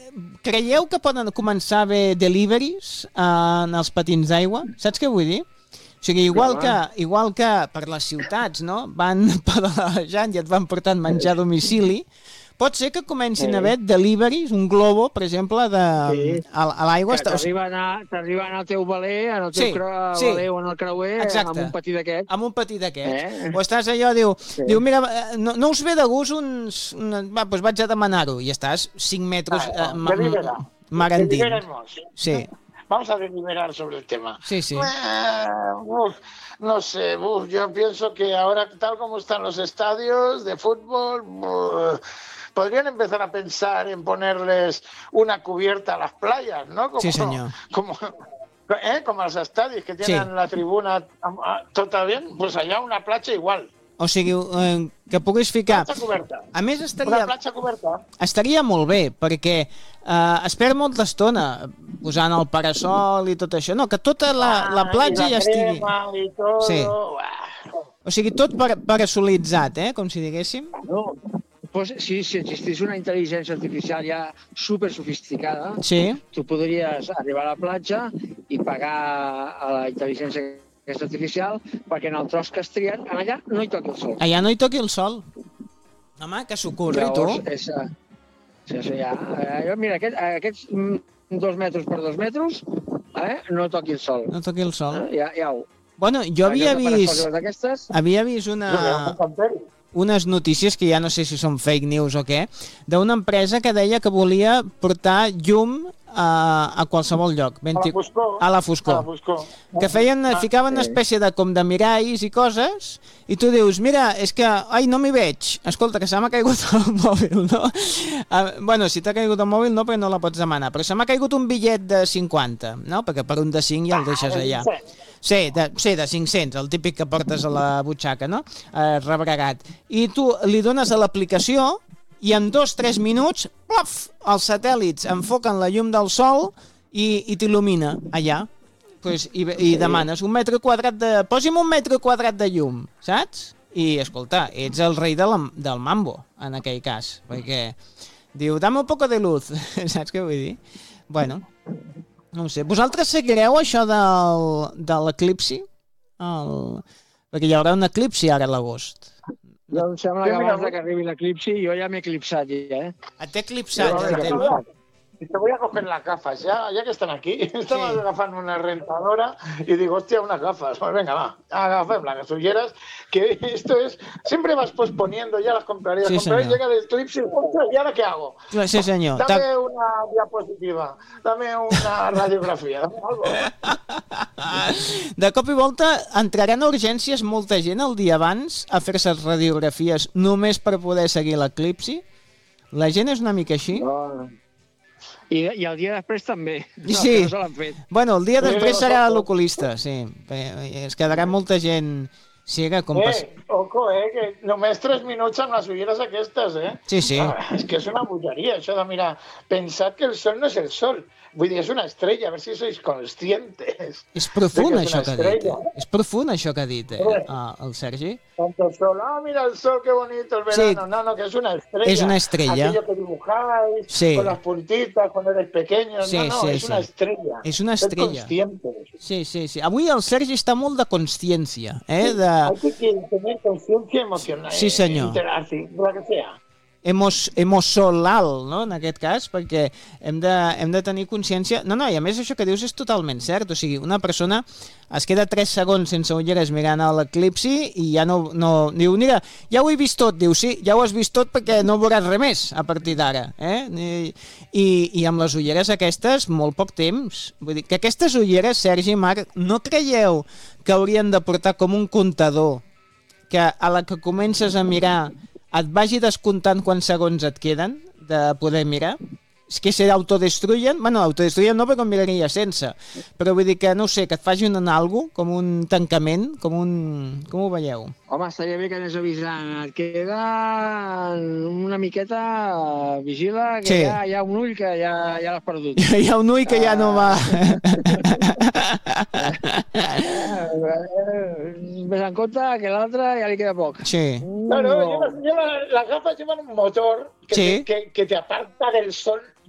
creieu que poden començar a haver deliveries en els patins d'aigua? Saps què vull dir? O sigui, igual que per les ciutats, no? Van pedalejant i et van portant menjar a domicili, pot ser que comencin a haver deliveries, un globo, per exemple, a l'aigua. Que t'arriben al teu valer, en el teu valer o en el creuer, amb un patí d'aquest. Amb un patí d'aquest. O estàs allò, diu mira, no us ve de gust va, doncs vaig a demanar-ho, i estàs 5 metres mar endins. Sí. Vamos a deliberar sobre el tema. Sí. No sé, yo pienso que ahora, tal como están los estadios de fútbol, podrían empezar a pensar en ponerles una cubierta a las playas, ¿no? Sí, señor. Como los estadios que tienen la tribuna, ¿todo bien? Pues allá una platja igual. O sigui, que puguis ficar... Platja coberta. A més, una platja coberta. Estaria molt bé, perquè es perd molta estona posant el parasol i tot això. No, que tota la platja ja estigui... I tot. Sí. O sigui, tot parasolitzat, com si diguéssim. No, pues, si existís una intel·ligència artificial ja super sofisticada, tu podries arribar a la platja i pagar a la intel·ligència artificial perquè en el tros que es trien, allà no hi toqui el sol. Allà no hi toqui el sol. Home, que s'ocorri, tu. Mira, aquests 2 metres per 2 metres, no toqui el sol. No toqui el sol. Ja ho... Bueno, jo havia vist unes notícies, que ja no sé si són fake news o què, d'una empresa que deia que volia portar llum a qualsevol lloc. A la foscor. Que ficaven una espècie de miralls i coses, i tu dius, mira, és que, no m'hi veig. Escolta, que se m'ha caigut el mòbil, no? Bueno, si t'ha caigut el mòbil no, perquè no la pots demanar, però se m'ha caigut un bitllet de 50, no? Perquè per un de 5 ja el deixes allà. Sí, de 500, el típic que portes a la butxaca, no? Rebregat. I tu li dones a l'aplicació i en 2-3 minuts, plaf, els satèl·lits enfoquen la llum del sol i t'il·lumina allà. I demanes un metre quadrat Posi'm un metre quadrat de llum, saps? I, escolta, ets el rei del mambo, en aquell cas, perquè diu, dame un poco de luz, saps què vull dir? Bueno... No ho sé. Vosaltres seguireu això de l'eclipsi? Perquè hi haurà un eclipsi ara a l'agost. Em sembla que abans que arribi l'eclipsi jo ja m'he eclipsat. T'he eclipsat, ja el tema? Te voy a coger las gafas, ya que están aquí. Estamos agafando una rentadora y digo, hostia, unas gafas. Pues venga, va, agafem las ulleras, que esto es... Siempre vas posponiendo, ya las compraré. Llega el eclipse, ostras, ¿y ahora qué hago? Sí, señor. Dame una diapositiva, dame una radiografia, dame algo. De cop i volta entraran a urgències molta gent el dia abans a fer-se radiografies només per poder seguir l'eclipsi? La gent és una mica així? No. I el dia després també. Sí. No se l'han fet. Bueno, el dia després serà l'oculista, sí. Es quedarà molta gent ciega com ojo, que només 3 minuts amb les ulleres aquestes, Sí. És que és una bogeria, això de mirar. Pensad que el sol no és el sol. Vull dir, és una estrella, a ver si sois conscientes. És profund això que ha dit. És profund això que ha dit el Sergi. Tanto el sol, mira el sol, qué bonito el verano. No, que es una estrella. Es una estrella. Aquello que dibujáis, con las puntitas cuando eres pequeño. No, es una estrella. És una estrella. Ser conscientes. Sí. Avui el Sergi està molt de consciència. Hay que tener conciencia emocional. Sí, senyor. La que sea. Emocional, no? En aquest cas, perquè hem de tenir consciència... No, i a més això que dius és totalment cert, o sigui, una persona es queda 3 segons sense ulleres mirant a l'eclipsi i ja no... Diu, mira, ja ho he vist tot, diu, sí, ja ho has vist tot perquè no veuràs res més a partir d'ara, I amb les ulleres aquestes, molt poc temps. Vull dir, que aquestes ulleres, Sergi i Marc, no creieu que haurien de portar com un comptador que a la que comences a mirar et vagi descomptant quants segons et queden de poder mirar? És que se autodestruyen? Bueno, autodestruyen no, perquè em miraria sense. Però vull dir que, no sé, que et faci com un tancament, com ho veieu? Home, estaria bé que anés avisant. Et queda una miqueta, vigila, que hi ha un ull que ja l'has perdut. Hi ha un ull que ja no va... Ves en compte que l'altre ja li queda poc. Sí. Claro, las gafas llevan un motor que te aparta del sol